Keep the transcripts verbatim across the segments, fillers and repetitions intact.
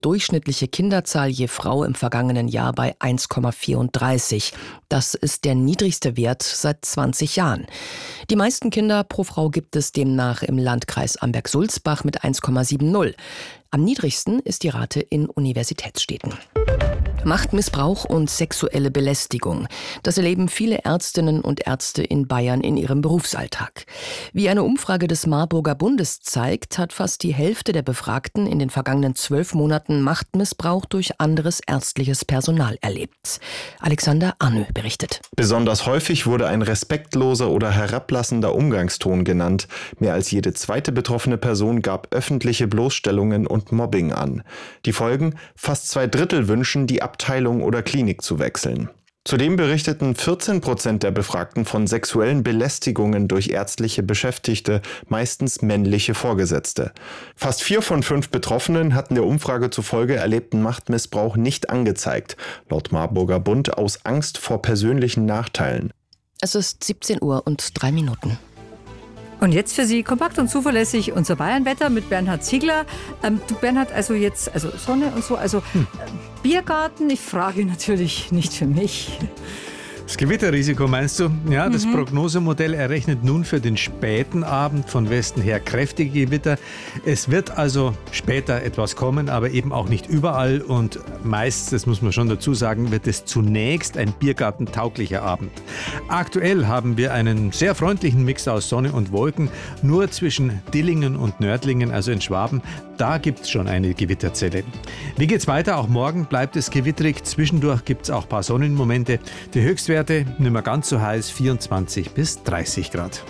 durchschnittliche Kinderzahl je Frau im vergangenen Jahr bei eins Komma vierunddreißig. Das ist der niedrigste Wert seit zwanzig Jahren. Die meisten Kinder pro Frau gibt es demnach im Landkreis Amberg-Sulzbach mit eins Komma siebzig. Am niedrigsten ist die Rate in Universitätsstädten. Machtmissbrauch und sexuelle Belästigung. Das erleben viele Ärztinnen und Ärzte in Bayern in ihrem Berufsalltag. Wie eine Umfrage des Marburger Bundes zeigt, hat fast die Hälfte der Befragten in den vergangenen zwölf Monaten Machtmissbrauch durch anderes ärztliches Personal erlebt. Alexander Arnö berichtet. Besonders häufig wurde ein respektloser oder herablassender Umgangston genannt. Mehr als jede zweite betroffene Person gab öffentliche Bloßstellungen und Mobbing an. Die Folgen? Fast zwei Drittel wünschen, die Abteilung oder Klinik zu wechseln. Zudem berichteten vierzehn Prozent der Befragten von sexuellen Belästigungen durch ärztliche Beschäftigte, meistens männliche Vorgesetzte. Fast vier von fünf Betroffenen hatten der Umfrage zufolge erlebten Machtmissbrauch nicht angezeigt, laut Marburger Bund aus Angst vor persönlichen Nachteilen. Es ist siebzehn Uhr und drei Minuten. Und jetzt für Sie kompakt und zuverlässig unser Bayernwetter mit Bernhard Ziegler. Ähm, du Bernhard, also jetzt, also Sonne und so, also hm. äh, Biergarten, ich frage natürlich nicht für mich. Das Gewitterrisiko meinst du? Ja, das mhm. Prognosemodell errechnet nun für den späten Abend von Westen her kräftige Gewitter. Es wird also später etwas kommen, aber eben auch nicht überall. Und meist, das muss man schon dazu sagen, wird es zunächst ein biergartentauglicher Abend. Aktuell haben wir einen sehr freundlichen Mix aus Sonne und Wolken. Nur zwischen Dillingen und Nördlingen, also in Schwaben, da gibt es schon eine Gewitterzelle. Wie geht's weiter? Auch morgen bleibt es gewitterig. Zwischendurch gibt es auch ein paar Sonnenmomente. Die Höchstwerte nicht mehr ganz so heiß, vierundzwanzig bis dreißig Grad.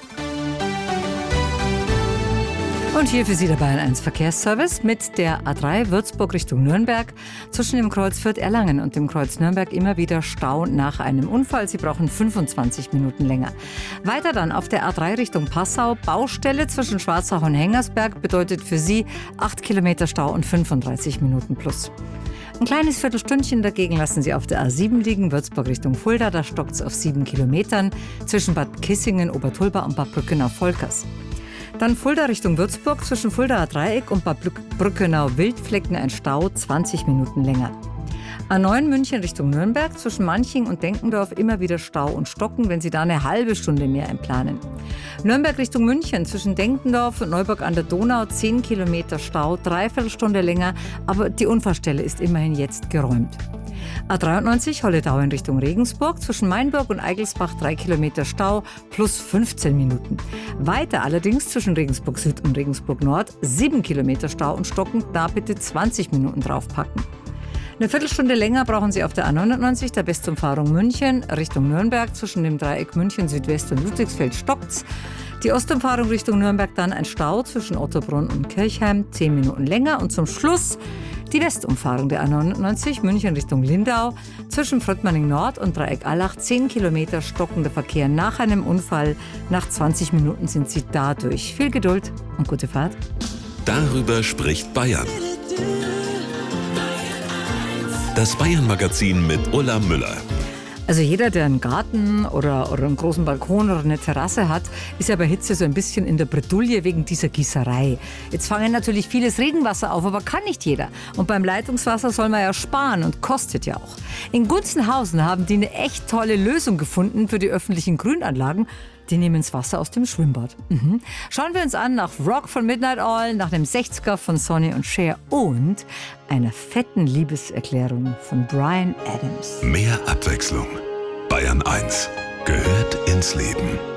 Und hier für Sie der Bayern eins Verkehrsservice mit der A drei Würzburg Richtung Nürnberg. Zwischen dem Kreuz Fürth-Erlangen und dem Kreuz Nürnberg immer wieder Stau nach einem Unfall. Sie brauchen fünfundzwanzig Minuten länger. Weiter dann auf der A drei Richtung Passau. Baustelle zwischen Schwarzach und Hengersberg bedeutet für Sie acht Kilometer Stau und fünfunddreißig Minuten plus. Ein kleines Viertelstündchen dagegen lassen Sie auf der A sieben liegen, Würzburg Richtung Fulda. Da stockt es auf sieben Kilometern zwischen Bad Kissingen, Obertulba und Bad Brückenau-Volkers. Dann Fulda Richtung Würzburg, zwischen Fuldaer Dreieck und Bad Brückenau-Wildflecken ein Stau, zwanzig Minuten länger. A neun München Richtung Nürnberg, zwischen Manching und Denkendorf immer wieder Stau und Stocken, wenn Sie da eine halbe Stunde mehr einplanen. Nürnberg Richtung München, zwischen Denkendorf und Neuburg an der Donau, zehn Kilometer Stau, dreiviertel Stunde länger, aber die Unfallstelle ist immerhin jetzt geräumt. A dreiundneunzig Holledau in Richtung Regensburg, zwischen Mainburg und Eigelsbach drei Kilometer Stau plus fünfzehn Minuten. Weiter allerdings zwischen Regensburg Süd und Regensburg Nord sieben Kilometer Stau und Stocken, da bitte zwanzig Minuten draufpacken. Eine Viertelstunde länger brauchen Sie auf der A neunundneunzig, der Westumfahrung München, Richtung Nürnberg. Zwischen dem Dreieck München Südwest und Ludwigsfeld stockt's. Die Ostumfahrung Richtung Nürnberg dann ein Stau zwischen Ottobrunn und Kirchheim, zehn Minuten länger. Und zum Schluss die Westumfahrung der A neunundneunzig, München Richtung Lindau. Zwischen Fröttmanning Nord und Dreieck Allach zehn Kilometer stockender Verkehr nach einem Unfall. Nach zwanzig Minuten sind Sie dadurch. Viel Geduld und gute Fahrt. Darüber spricht Bayern. Das Bayern-Magazin mit Ulla Müller. Also jeder, der einen Garten oder, oder einen großen Balkon oder eine Terrasse hat, ist ja bei Hitze so ein bisschen in der Bredouille wegen dieser Gießerei. Jetzt fangen natürlich vieles Regenwasser auf, aber kann nicht jeder. Und beim Leitungswasser soll man ja sparen und kostet ja auch. In Gunzenhausen haben die eine echt tolle Lösung gefunden für die öffentlichen Grünanlagen. Die nehmen das Wasser aus dem Schwimmbad. Mhm. Schauen wir uns an nach Rock von Midnight Oil, nach dem sechziger von Sonny und Cher und einer fetten Liebeserklärung von Bryan Adams. Mehr Abwechslung. Bayern eins gehört ins Leben.